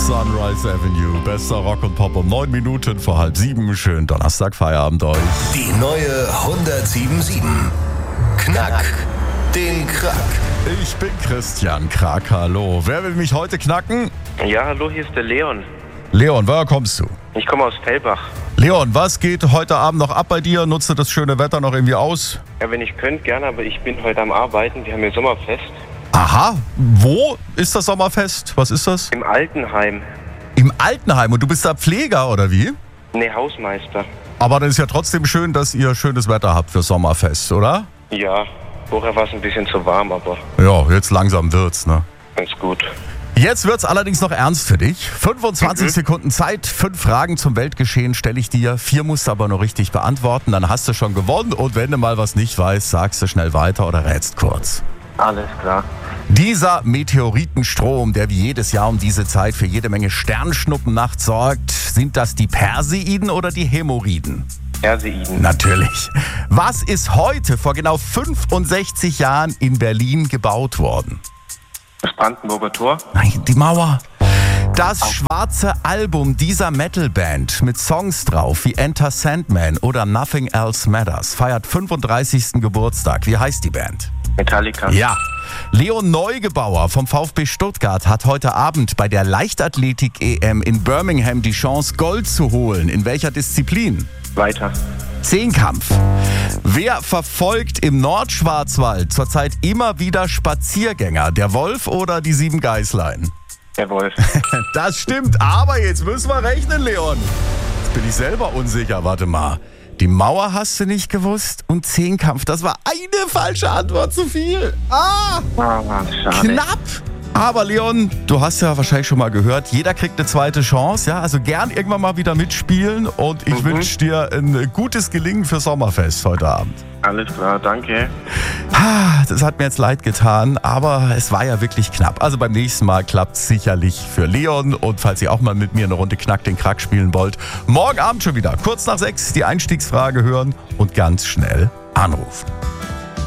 Sunrise Avenue, bester Rock und Pop um 9 Minuten vor 6:30. Schönen Donnerstag, Feierabend euch. Die neue 107.7. Knack den Krack. Ich bin Christian Krack, hallo. Wer will mich heute knacken? Ja, hallo, hier ist der Leon. Leon, woher kommst du? Ich komme aus Fellbach. Leon, was geht heute Abend noch ab bei dir? Nutzt du das schöne Wetter noch irgendwie aus? Ja, wenn ich könnte, gerne, aber ich bin heute am Arbeiten. Wir haben hier Sommerfest. Aha, wo ist das Sommerfest? Was ist das? Im Altenheim. Im Altenheim, und du bist da Pfleger oder wie? Ne, Hausmeister. Aber dann ist ja trotzdem schön, dass ihr schönes Wetter habt für Sommerfest, oder? Ja, vorher war es ein bisschen zu warm, aber Ja, jetzt langsam wird's, ne? ganz gut. Jetzt wird's allerdings noch ernst für dich. 25 Sekunden Zeit, 5 Fragen zum Weltgeschehen stelle ich dir. 4 musst du aber nur richtig beantworten, dann hast du schon gewonnen. Und wenn du mal was nicht weißt, sagst du schnell weiter oder rätst kurz. Alles klar. Dieser Meteoritenstrom, der wie jedes Jahr um diese Zeit für jede Menge Sternschnuppennacht sorgt, sind das die Perseiden oder die Hämorrhoiden? Perseiden. Natürlich. Was ist heute vor genau 65 Jahren in Berlin gebaut worden? Das Brandenburger Tor. Nein, die Mauer. Das schwarze Album dieser Metalband mit Songs drauf wie Enter Sandman oder Nothing Else Matters feiert 35. Geburtstag. Wie heißt die Band? Metallica. Ja. Leon Neugebauer vom VfB Stuttgart hat heute Abend bei der Leichtathletik-EM in Birmingham die Chance, Gold zu holen. In welcher Disziplin? Weiter. Zehnkampf. Wer verfolgt im Nordschwarzwald zurzeit immer wieder Spaziergänger? Der Wolf oder die 7 Geißlein? Der Wolf. Das stimmt, aber jetzt müssen wir rechnen, Leon. Jetzt bin ich selber unsicher, warte mal. Die Mauer hast du nicht gewusst und Zehnkampf, das war eine falsche Antwort zu viel. Schade. Knapp. Aber Leon, du hast ja wahrscheinlich schon mal gehört, jeder kriegt eine zweite Chance, ja? Also gern irgendwann mal wieder mitspielen und ich wünsche dir ein gutes Gelingen für Sommerfest heute Abend. Alles klar, danke. Das hat mir jetzt leid getan, aber es war ja wirklich knapp. Also beim nächsten Mal klappt es sicherlich für Leon. Und falls ihr auch mal mit mir eine Runde Knack den Krack spielen wollt, morgen Abend schon wieder, kurz nach 6, die Einstiegsfrage hören und ganz schnell anrufen.